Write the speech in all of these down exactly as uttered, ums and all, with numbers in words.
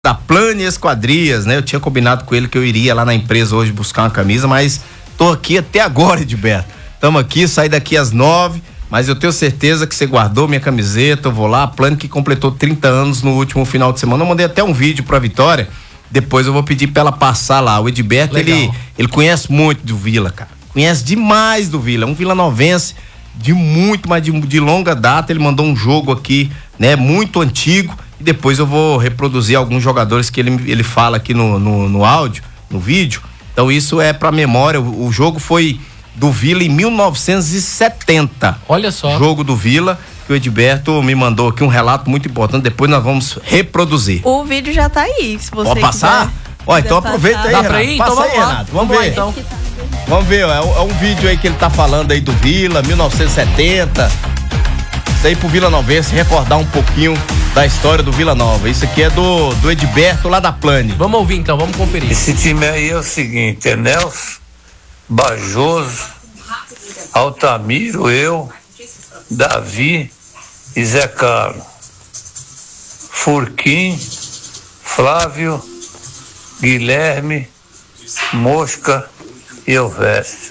da Plane Esquadrias, né? Eu tinha combinado com ele que eu iria lá na empresa hoje buscar uma camisa, mas tô aqui até agora, Edilberto. Tamo aqui, saí daqui às nove, mas eu tenho certeza que você guardou minha camiseta, eu vou lá, a Plane que completou trinta anos no último final de semana, eu mandei até um vídeo pra Vitória, depois eu vou pedir pra ela passar lá. O Edilberto, ele, ele conhece muito do Vila, cara, conhece demais do Vila, é um vilanovense de muito, mas de, de longa data. Ele mandou um jogo aqui, né, muito antigo, e depois eu vou reproduzir alguns jogadores que ele, ele fala aqui no, no, no áudio, no vídeo. Então isso é pra memória. O, o jogo foi do Vila em mil novecentos e setenta. Olha só. Jogo do Vila, que o Edilberto me mandou aqui um relato muito importante, depois nós vamos reproduzir. O vídeo já tá aí, se você Pode passar? quiser. Ó, então aproveita aí, Dá pra ir? Renato. Então Passa vamos aí, lá. Renato. Vamos, Vamos ver. lá, então. Vamos ver, ó, é, um, é um vídeo aí que ele tá falando aí do Vila, mil novecentos e setenta. Isso aí pro Vila Novense recordar um pouquinho da história do Vila Nova. Isso aqui é do, do Edilberto lá da Plane. Vamos ouvir então, vamos conferir. Esse time aí é o seguinte: é Nelson, Bajoso, Altamiro, eu, Davi e Zé Carlos. Furquim, Flávio, Guilherme, Mosca e Elvésio.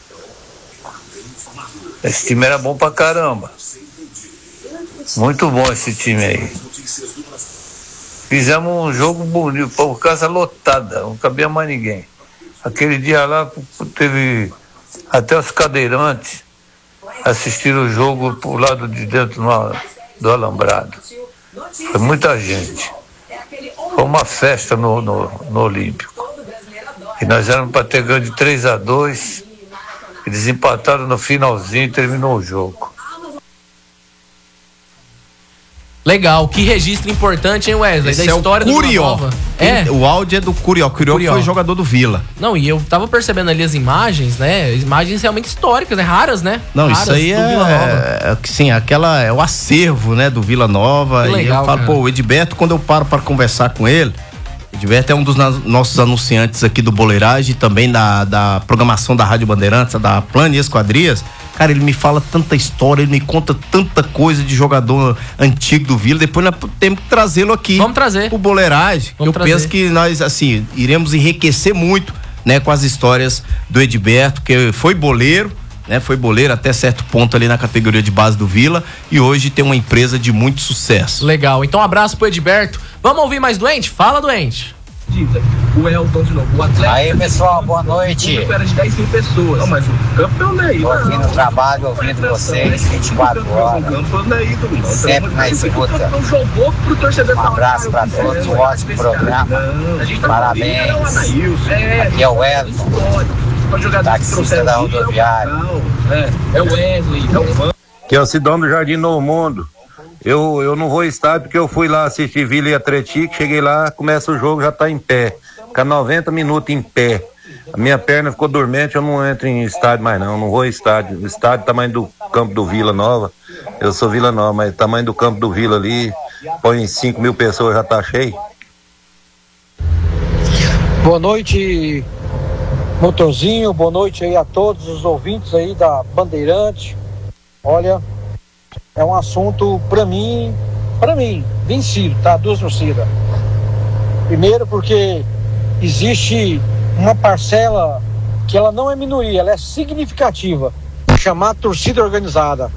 Esse time era bom pra caramba. Muito bom esse time aí. Fizemos um jogo bonito, por casa lotada, não cabia mais ninguém. Aquele dia lá teve até os cadeirantes assistiram o jogo pro lado de dentro no, do alambrado. Foi muita gente. Foi uma festa no, no, no Olímpico. E nós éramos para ter ganho de três a dois. Eles empataram no finalzinho e terminou o jogo. Legal, que registro importante, hein, Wesley? Esse da é história o do Vila Curió. Nova. É. O áudio é do Curió. Curió, Curió foi jogador do Vila. Não, e eu tava percebendo ali as imagens, né? Imagens realmente históricas, né? Raras, né? Não, Raras isso aí do é, Vila Nova. é, sim, aquela é o acervo, né, do Vila Nova. Que legal, e eu falo, cara. pô, o Edilberto, quando eu paro para conversar com ele, o Edilberto é um dos na- nossos anunciantes aqui do Boleiragem, também da, da programação da Rádio Bandeirantes, da Plane Esquadrias. Cara, ele me fala tanta história, ele me conta tanta coisa de jogador antigo do Vila. Depois nós temos que trazê-lo aqui. Vamos trazer. O Boleiragem. Vamos eu trazer. penso que nós, assim, iremos enriquecer muito, né, com as histórias do Edilberto, que foi boleiro, né, foi boleiro até certo ponto ali na categoria de base do Vila e hoje tem uma empresa de muito sucesso. Legal, então um abraço pro Edilberto. Vamos ouvir mais doente? Fala, doente. O Elton de novo. O Atlético. Aí, pessoal, boa noite. Era de dez mil pessoas. Não, mas o campo é o Ney. Tô aqui no trabalho ouvindo vocês vinte e quatro horas. O campo é o Ney, Domingão. Sempre na escuta. Não jogou pro torcedor. Um abraço pra todos, um ótimo programa. Parabéns. Aqui é o Elton, taxista da rodoviária. É o Wesley, é o Van. Que é o Sidão do Jardim Novo Mundo. Eu, eu não vou estar porque eu fui lá assistir Vila e Atlético, cheguei lá, começa o jogo, já tá em pé. Fica noventa minutos em pé. A minha perna ficou dormente, eu não entro em estádio mais não, não vou em estádio. O estádio, tamanho do campo do Vila Nova. Eu sou Vila Nova, mas tamanho do campo do Vila ali, põe cinco mil pessoas, já tá cheio. Boa noite, Motorzinho, boa noite aí a todos os ouvintes aí da Bandeirante. Olha, é um assunto pra mim, pra mim, vencido, tá? Duas torcidas. Primeiro porque existe uma parcela que ela não é minoria, ela é significativa, chamar torcida organizada.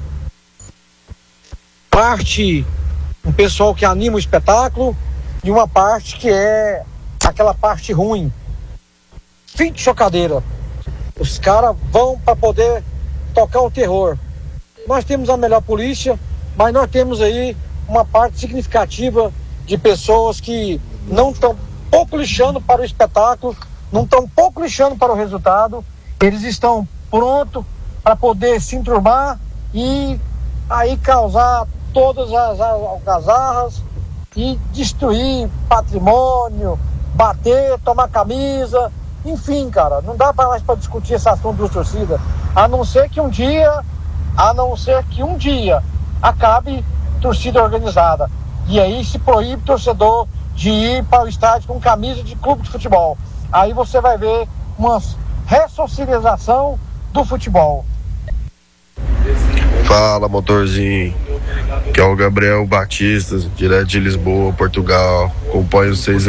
Parte um pessoal que anima o espetáculo e uma parte que é aquela parte ruim. Fim de chocadeira. Os caras vão para poder tocar o terror. Nós temos a melhor polícia, mas nós temos aí uma parte significativa de pessoas que não estão pouco lixando para o espetáculo, não estão pouco lixando para o resultado. Eles estão prontos para poder se enturmar e aí causar todas as algazarras e destruir patrimônio, bater, tomar camisa, enfim, cara, não dá mais para discutir esse assunto dos torcidas, a não ser que um dia, a não ser que um dia acabe torcida organizada e aí se proíbe torcedor de ir para o estádio com camisa de clube de futebol. Aí você vai ver uma ressocialização do futebol. Fala, motorzinho. que é o Gabriel Batista, direto de Lisboa, Portugal. Acompanho vocês